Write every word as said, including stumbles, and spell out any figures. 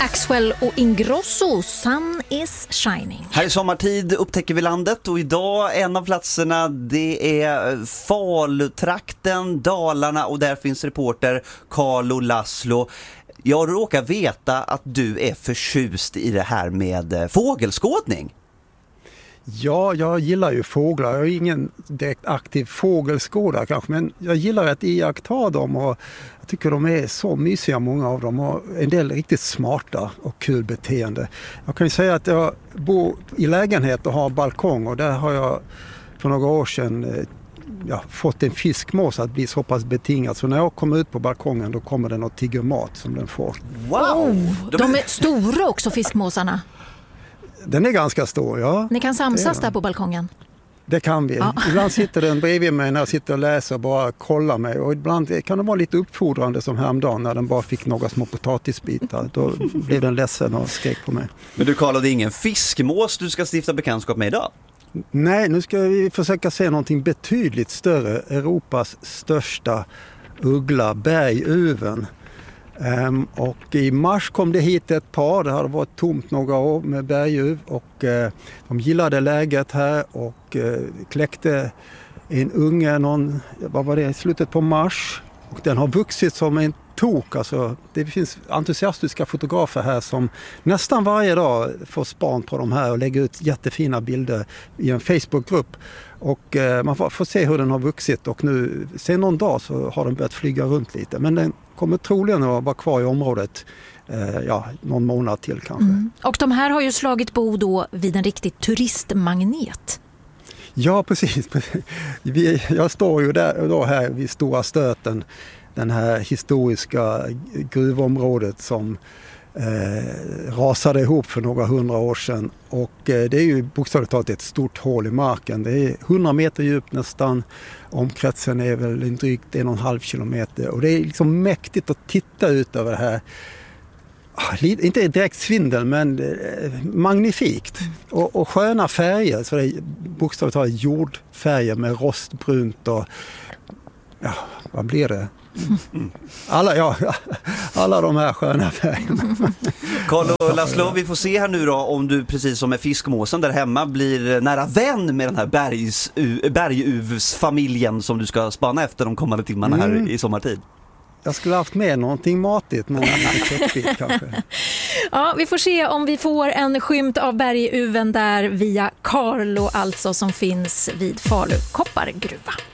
Axwell och Ingrosso, Sun is shining. Här i sommartid upptäcker vi landet och idag en av platserna det är Falutrakten, Dalarna och där finns reporter Carlo Laszlo. Jag råkar veta att du är förtjust i det här med fågelskådning. Ja, jag gillar ju fåglar. Jag är ingen direkt aktiv fågelskådare kanske, men jag gillar att iaktta dem och jag tycker de är så mysiga, många av dem, och en del riktigt smarta och kul beteende. Jag kan ju säga att jag bor i lägenhet och har balkong, och där har jag för några år sedan ja, fått en fiskmås att bli så pass betingad. Så när jag kommer ut på balkongen då kommer den och tigger mat som den får. Wow! Oh, de är stora också, fiskmåsarna. Den är ganska stor, ja. Ni kan samsas där på balkongen? Det kan vi. Ja. Ibland sitter den bredvid mig när jag sitter och läser och bara kollar mig. Och ibland kan det vara lite uppfordrande som häromdagen när den bara fick några små potatisbitar. Då blev den ledsen och skrek på mig. Men du Carlo, det är ingen fiskmås du ska stifta bekantskap med idag? Nej, nu ska vi försöka se någonting betydligt större. Europas största uggla, berguven. Um, och i mars kom det hit ett par. Det hade varit tomt några år med berguv och uh, de gillade läget här och uh, kläckte en unge någon, vad var det, i slutet på mars, och den har vuxit som en tok. Alltså, det finns entusiastiska fotografer här som nästan varje dag får span på de här och lägger ut jättefina bilder i en Facebookgrupp. Och eh, man får, får se hur den har vuxit, och nu sen någon dag så har den börjat flyga runt lite. Men den kommer troligen att vara kvar i området eh, ja, någon månad till kanske. Mm. Och de här har ju slagit bo då vid en riktig turistmagnet. Ja, precis. Vi, jag står ju där då här vid Stora Stöten, den här historiska gruvområdet som eh, rasade ihop för några hundra år sedan. Och eh, det är ju bokstavligt talat ett stort hål i marken. Det är hundra meter djupt nästan. Omkretsen är väl en drygt en och en halv kilometer. Och det är liksom mäktigt att titta ut över det här. Inte direkt svindel, men eh, magnifikt. Och, och sköna färger. Så det är bokstavligt talat jordfärger med rostbrunt och ja, vad blir det? Alla, ja, alla de här sköna färgerna. Carlo Laszlo, vi får se här nu då om du precis som med fiskmåsen där hemma blir nära vän med den här bergs, berguvsfamiljen som du ska spana efter de kommande timmarna här mm. i sommartid. Jag skulle haft med någonting matigt, men köttbit kanske. Ja, vi får se om vi får en skymt av berguven där via Carlo alltså, som finns vid Falu koppargruva.